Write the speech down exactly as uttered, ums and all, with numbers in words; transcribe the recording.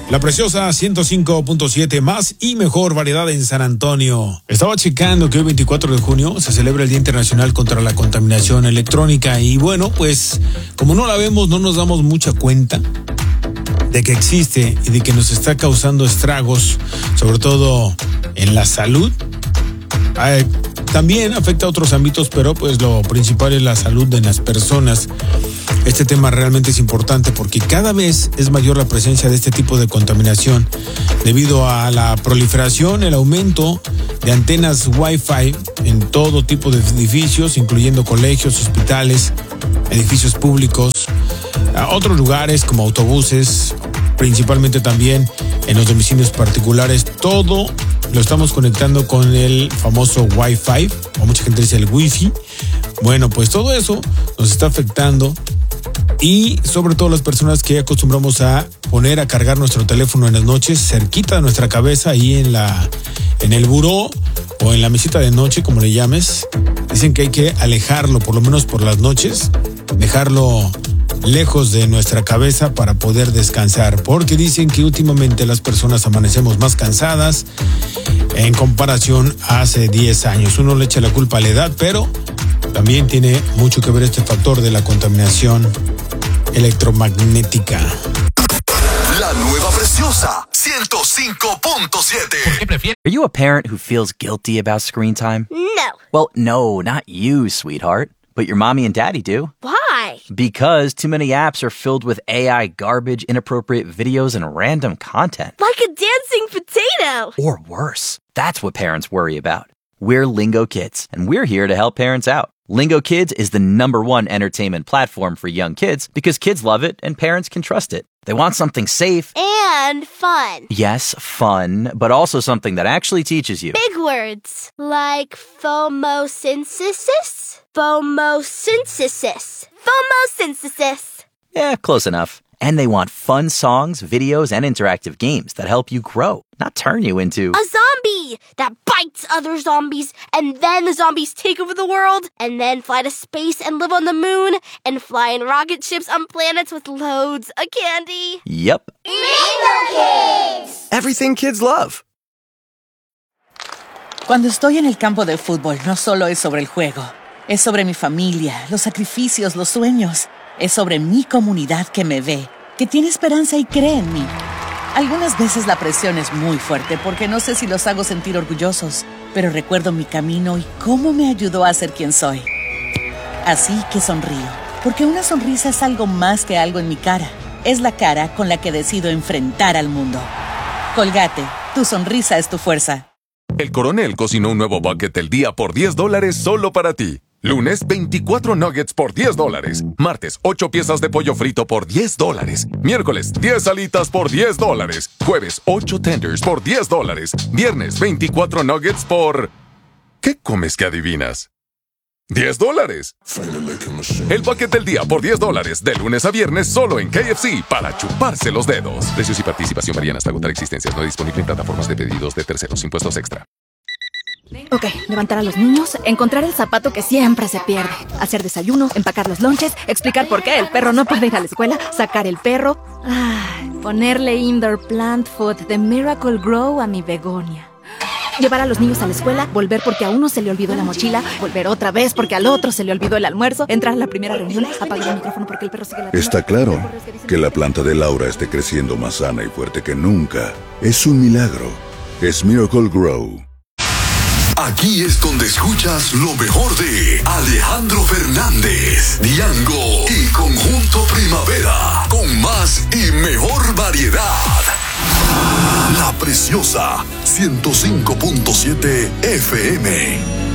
La Preciosa ciento cinco punto siete, más y mejor variedad en San Antonio. Estaba checando que hoy veinticuatro de junio se celebra el Día Internacional contra la Contaminación Electrónica y bueno, pues como no la vemos, no nos damos mucha cuenta de que existe y de que nos está causando estragos, sobre todo en la salud. Ay, también afecta a otros ámbitos, pero pues lo principal es la salud de las personas. Este tema realmente es importante porque cada vez es mayor la presencia de este tipo de contaminación debido a la proliferación, el aumento de antenas Wi-Fi en todo tipo de edificios, incluyendo colegios, hospitales, edificios públicos, a otros lugares como autobuses, principalmente también en los domicilios particulares. Todo lo estamos conectando con el famoso Wi-Fi, o mucha gente dice el Wi-Fi. Bueno, pues todo eso nos está afectando y sobre todo las personas que acostumbramos a poner a cargar nuestro teléfono en las noches cerquita de nuestra cabeza, ahí en la en el buró o en la mesita de noche, como le llames. Dicen que hay que alejarlo por lo menos por las noches, dejarlo lejos de nuestra cabeza para poder descansar, porque dicen que últimamente las personas amanecemos más cansadas en comparación a hace diez años. Uno le echa la culpa a la edad, pero también tiene mucho que ver este factor de la contaminación electromagnética. La nueva Preciosa ciento cinco punto siete. Are you a parent who feels guilty about screen time? No. Well, no, not you, sweetheart. But your mommy and daddy do. Why? Because too many apps are filled with A I garbage, inappropriate videos, and random content. Like a dancing potato. Or worse. That's what parents worry about. We're Lingo Kids, and we're here to help parents out. Lingo Kids is the number one entertainment platform for young kids because kids love it and parents can trust it. They want something safe. And fun. Yes, fun, but also something that actually teaches you. Big words. Like phomosynthesis? Phomosynthesis. Phomosynthesis. Yeah, close enough. And they want fun songs, videos, and interactive games that help you grow, not turn you into a zombie that bites other zombies, and then the zombies take over the world, and then fly to space and live on the moon, and fly in rocket ships on planets with loads of candy. Yep. Lingo Kids! Everything kids love. Cuando estoy en el campo de fútbol, no solo es sobre el juego. Es sobre mi familia, los sacrificios, los sueños. Es sobre mi comunidad que me ve, que tiene esperanza y cree en mí. Algunas veces la presión es muy fuerte porque no sé si los hago sentir orgullosos, pero recuerdo mi camino y cómo me ayudó a ser quien soy. Así que sonrío, porque una sonrisa es algo más que algo en mi cara. Es la cara con la que decido enfrentar al mundo. Colgate, tu sonrisa es tu fuerza. El Coronel cocinó un nuevo bucket del día por diez dólares solo para ti. Lunes, veinticuatro nuggets por diez dólares. Martes, ocho piezas de pollo frito por diez dólares. Miércoles, diez alitas por diez dólares. Jueves, ocho tenders por diez dólares. Viernes, veinticuatro nuggets por... ¿Qué comes que adivinas? ¡diez dólares! El bucket del día por diez dólares. De lunes a viernes solo en K F C para chuparse los dedos. Precios y participación varían hasta agotar existencias. No disponible en plataformas de pedidos de terceros. Impuestos extra. Ok, levantar a los niños, encontrar el zapato que siempre se pierde, hacer desayuno, empacar los lonches, explicar por qué el perro no puede ir a la escuela, sacar el perro, ay, ponerle indoor plant food de Miracle Grow a mi begonia. Llevar a los niños a la escuela, volver porque a uno se le olvidó la mochila, volver otra vez porque al otro se le olvidó el almuerzo, entrar a la primera reunión, apagar el micrófono porque el perro sigue la... Está claro que la planta de Laura esté creciendo más sana y fuerte que nunca. Es un milagro. Es Miracle Grow. Aquí es donde escuchas lo mejor de Alejandro Fernández, Diango y Conjunto Primavera, con más y mejor variedad. La Preciosa ciento cinco punto siete F M.